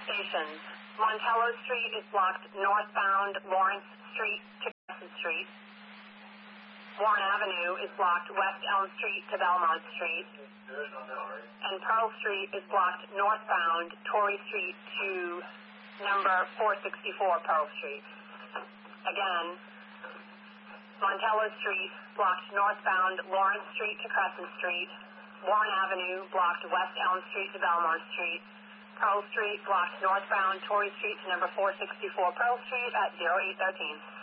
stations. Montello Street is blocked northbound Lawrence Street to Crescent Street. Warren Avenue is blocked West Elm Street to Belmont Street. And Pearl Street is blocked northbound Torrey Street to number 464 Pearl Street. Again, Montello Street blocked northbound Lawrence Street to Crescent Street. Warren Avenue blocked West Elm Street to Belmont Street. Pearl Street blocked northbound Torrey Street to number 464 Pearl Street at 0813.